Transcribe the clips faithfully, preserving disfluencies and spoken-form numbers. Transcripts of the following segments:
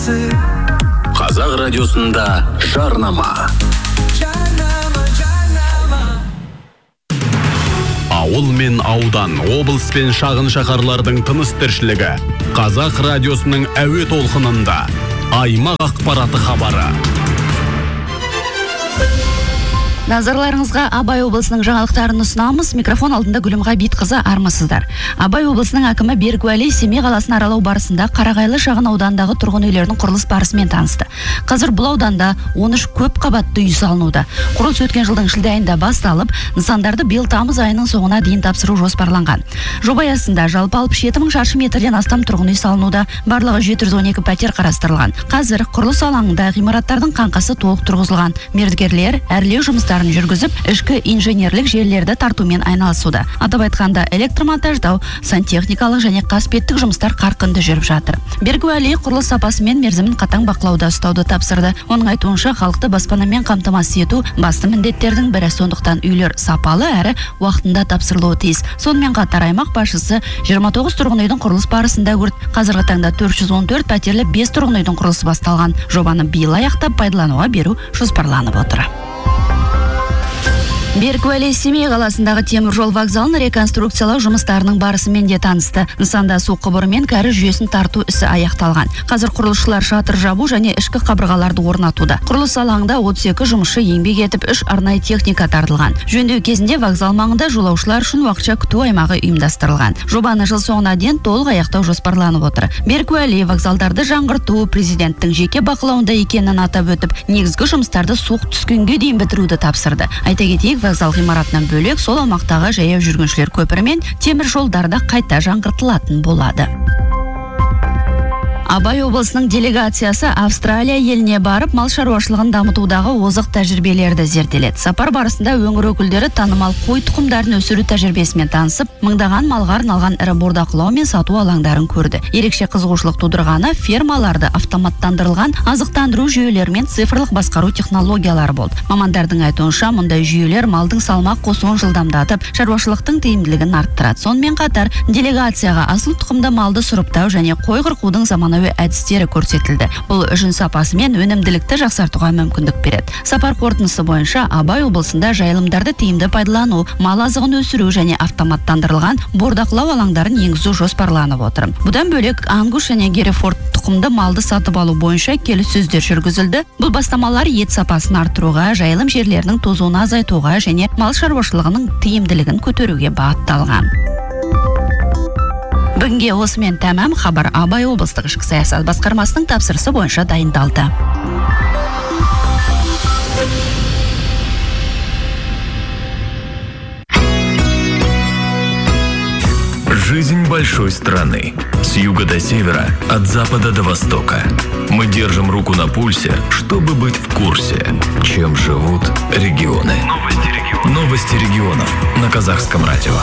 есі. Қазақ радиосында жарнама. Ауыл мен аудан, облыс пен шағын шаһарлардың тыныс тіршілігі. Қазақ радиосының әуе толқынында. Аймақ ақпараты хабары. Назарларыңызға Абай облысының жаңалықтарын ұсынамыз. Микрофон алдында Гүлім Ғабитқызы, армысыздар. Абай облысының әкімі Берік Уәли Семей қаласын аралау барысында Қарағайлы шағын аудандағы тұрғын үйлердің құрылыс барысымен танысты. Қазір бұл ауданда он үш көп қабатты үй салынуда. Құрылыс өткен жылдың шілде айында басталып, нысандарды биыл тамыз айының соңына дейін тапсыру жоспарланған. Жоба аясында жалпы алпыс жеті мың шаршы метрден астам тұрғын үй салынуда. Барлығы жеті жүз он екі пәтер қарастырылған. Қазір құрылыс алаңында ғимараттардың қаңқасы толық тұрғызылған. Мердігерлер әрлеу жұмыстары жүргізіп, ішкі инженерлік желілерді тартумен айналысуда. Атап айтқанда электромонтаждау, сантехникалық және қасбеттік жұмыстар қарқынды жүріп жатыр. Берік Уәли құрылыс сапасы мен мерзімін қатаң бақылауда ұстауды тапсырды. Оның айтуынша, халықты баспанамен қамтамасыз ету басты міндеттердің бірі, сондықтан үйлер сапалы әрі уақытында тапсырылуы тиіс. Сонымен қатар аймақ басшысы жиырма тоғыз тұрғын үйдің құрылыс барысында көрді. Қазіргі таңда төрт жүз он төрт пәтерлі бес тұрғын үйдің құрылысы басталған. Жобаны биыл аяқтап пайдалануға беру жоспарланып отыр. Берік Уәли Семей қаласындағы темір жол вокзалын реконструкциялау жұмыстарының барысымен де танысты. Нысанда су құбыры мен кәріз жүйесін тарту ісі аяқталған. Қазір құрылысшылар шатыр жабу және ішкі қабырғаларды орнатуда. Құрылыс алаңында отыз екі жұмысшы еңбек етіп, үш арнайы техника тартылған. Жөндеу кезінде вокзал маңында жолаушылар үшін уақытша күту аймағы ұйымдастырылған. Жобаны жыл соңына дейін толық аяқтау жоспарланып отыр. Берік Уәли вокзалдарды жаңғырту президенттің жеке бақылауында екенін атап өтіп, негізгі жұмыстарды суық түскенге дейін бітіруді тапсырды. Айта кетейік, вокзал ғимаратынан бөлек сол аумақтағы жаяу жүргіншілер көпірі мен темір жолдарда қайта жаңғыртылатын болады. Абай облысының делегациясы Австралия еліне барып, мал шаруашылығын дамытудағы озық тәжірибелерді зерделеді. Сапар барысында өңір өкілдері танымал қой тұқымдарын өсіру тәжірибесімен танысып, мыңдаған малға арналған ірі бордақылау мен сату алаңдарын көрді. Ерекше қызығушылық тудырғаны фермаларды автоматтандырылған азықтандыру жүйелері мен цифрлық басқару технологиялары болды. Мамандардың айтуынша, мұндай жүйелер малдың салмақ қосуын жылдамдатып, шаруашылықтың тиімділігін арттырады. Сонымен қатар, делегацияға асыл тұқымды малды сұрыптау және қой қырқудың заманауи әдістері көрсетілді. Бұл жүн сапасы мен өнімділікті жақсартуға мүмкіндік береді. Сапар қорытындысы бойынша Абай облысында жайылымдарды тиімді пайдалану, мал азығын өсіру және автоматтандырылған бордақылау алаңдарын енгізу жоспарланып отыр. Бұдан бөлек Ангус және Герефорд тұқымды малды сатып алу бойынша келіссөздер жүргізілді. Бұл бастамалар ет сапасын арттыруға, жайылым жерлерінің тозуын азайтуға және мал шаруашылығының тиімділігін көтеруге бағытталған. Бүгінге осымен тәмам. Хабар Абай облыстық ішкі саясат басқармасының тапсырысы бойынша дайындалды. Жизнь большой страны. С юга до севера, от запада до востока. Мы держим руку на пульсе, чтобы быть в курсе, чем живут регионы. Новости регионов. Новости регионов на Казахском радио.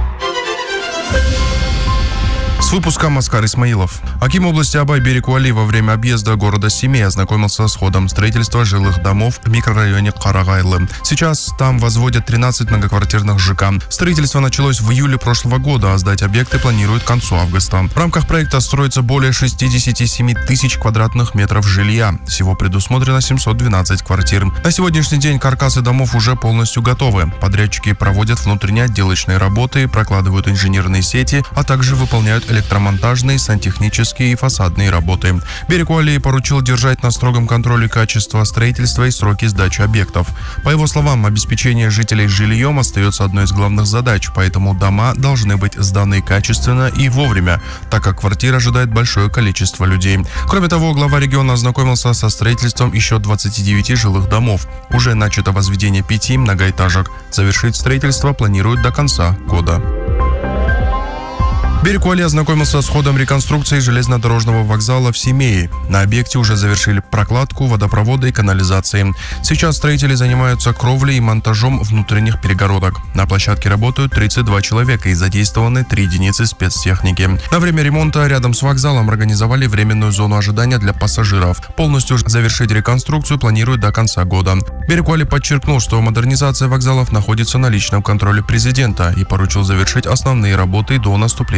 С выпуском Аскар Исмаилов. Аким области Абай Берік Уәли во время объезда города Семей ознакомился с ходом строительства жилых домов в микрорайоне Карагайлы. Сейчас там возводят тринадцать многоквартирных ЖК. Строительство началось в июле прошлого года, а сдать объекты планируют к концу августа. В рамках проекта строится более шестьдесят семь тысяч квадратных метров жилья. Всего предусмотрено семьсот двенадцать квартир. На сегодняшний день каркасы домов уже полностью готовы. Подрядчики проводят внутренние отделочные работы, прокладывают инженерные сети, а также выполняют электромонтажные, сантехнические и фасадные работы. Берік Уәли поручил держать на строгом контроле качество строительства и сроки сдачи объектов. По его словам, обеспечение жителей жильем остается одной из главных задач, поэтому дома должны быть сданы качественно и вовремя, так как квартир ожидает большое количество людей. Кроме того, глава региона ознакомился со строительством еще двадцати девяти жилых домов. Уже начато возведение пяти многоэтажек. Завершить строительство планируют до конца года. Берік Уәли ознакомился с ходом реконструкции железнодорожного вокзала в Семее. На объекте уже завершили прокладку водопровода и канализации. Сейчас строители занимаются кровлей и монтажом внутренних перегородок. На площадке работают тридцать два человека и задействованы три единицы спецтехники. На время ремонта рядом с вокзалом организовали временную зону ожидания для пассажиров. Полностью завершить реконструкцию планируют до конца года. Берік Уәли подчеркнул, что модернизация вокзалов находится на личном контроле президента и поручил завершить основные работы до наступления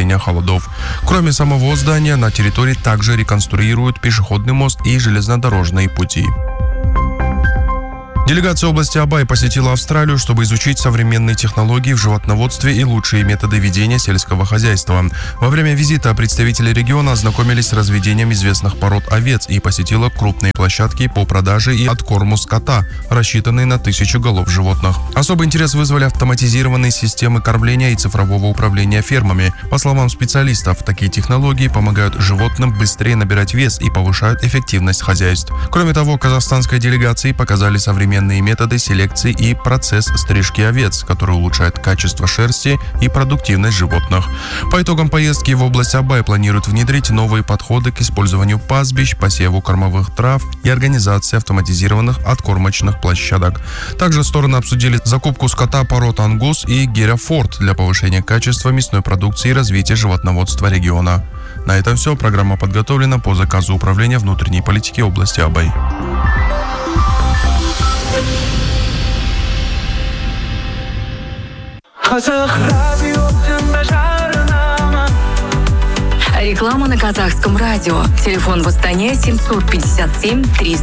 наступления холодов. Кроме самого здания, на территории также реконструируют пешеходный мост и железнодорожные пути. Делегация области Абай посетила Австралию, чтобы изучить современные технологии в животноводстве и лучшие методы ведения сельского хозяйства. Во время визита представители региона ознакомились с разведением известных пород овец и посетила крупные площадки по продаже и откорму скота, рассчитанные на тысячу голов животных. Особый интерес вызвали автоматизированные системы кормления и цифрового управления фермами. По словам специалистов, такие технологии помогают животным быстрее набирать вес и повышают эффективность хозяйств. Кроме того, казахстанской делегации показали современные методы селекции и процесс стрижки овец, который улучшает качество шерсти и продуктивность животных. По итогам поездки в область Абай планируют внедрить новые подходы к использованию пастбищ, посеву кормовых трав и организации автоматизированных откормочных площадок. Также стороны обсудили закупку скота пород ангус и герефорд для повышения качества мясной продукции и развития животноводства региона. На этом все. Программа подготовлена по заказу Управления внутренней политики области Абай. Реклама на казахском радио. Телефон в Астане семьсот пятьдесят семь триста.